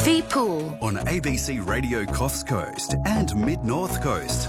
The Pool on ABC Radio Coffs Coast and Mid-North Coast.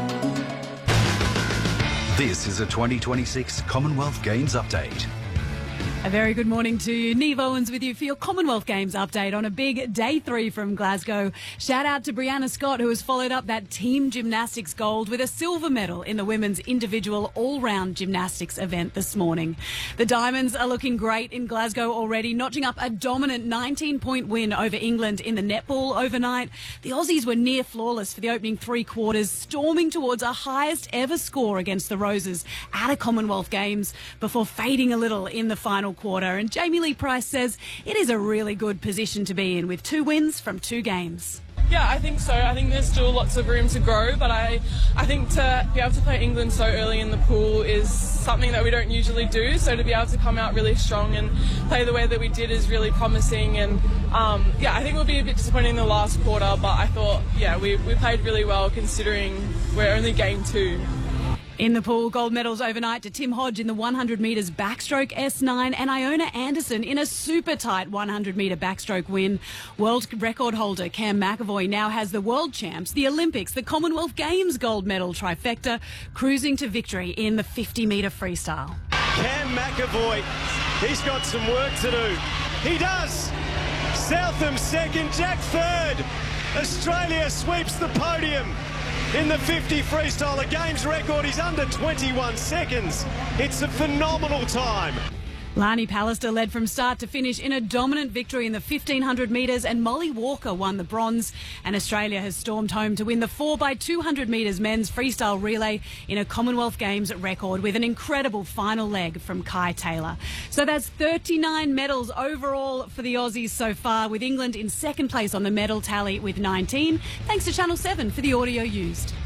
This is a 2026 Commonwealth Games update. A very good morning to you. Neve Owens with you for your Commonwealth Games update on a big day 3 from Glasgow. Shout out to Brianna Scott, who has followed up that team gymnastics gold with a silver medal in the women's individual all-round gymnastics event this morning. The Diamonds are looking great in Glasgow already, notching up a dominant 19-point win over England in the netball overnight. The Aussies were near flawless for the opening 3 quarters, storming towards a highest ever score against the Roses at a Commonwealth Games before fading a little in the final quarter. And Jamie Lee Price says it is a really good position to be in with 2 wins from 2 games. Yeah, I think so. I think there's still lots of room to grow, but I think to be able to play England so early in the pool is something that we don't usually do. So to be able to come out really strong and play the way that we did is really promising. And I think we'll be a bit disappointed in the last quarter, but I thought, we played really well considering we're only game 2. In the pool, gold medals overnight to Tim Hodge in the 100 metres backstroke S9 and Iona Anderson in a super tight 100 metre backstroke win. World record holder Cam McAvoy now has the World Champs, the Olympics, the Commonwealth Games gold medal trifecta, cruising to victory in the 50 metre freestyle. Cam McAvoy, he's got some work to do. He does! Southam second, Jack third. Australia sweeps the podium. In the 50 freestyle, a games record is under 21 seconds. It's a phenomenal time. Lani Pallister led from start to finish in a dominant victory in the 1500 metres, and Molly Walker won the bronze. And Australia has stormed home to win the 4x200 metres men's freestyle relay in a Commonwealth Games record with an incredible final leg from Kai Taylor. So that's 39 medals overall for the Aussies so far, with England in second place on the medal tally with 19. Thanks to Channel 7 for the audio used.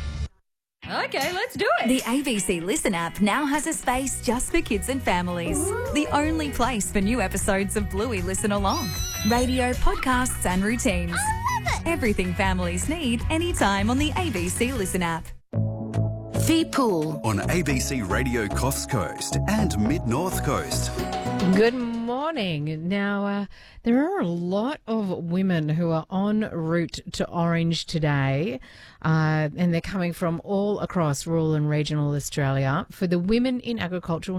Okay, let's do it. The ABC Listen app now has a space just for kids and families. The only place for new episodes of Bluey Listen Along. Radio, podcasts and routines. I love it. Everything families need anytime on the ABC Listen app. The Pool On ABC Radio Coffs Coast and Mid-North Coast. Good morning. Now, there are a lot of women who are en route to Orange today, and they're coming from all across rural and regional Australia for the Women in Agricultural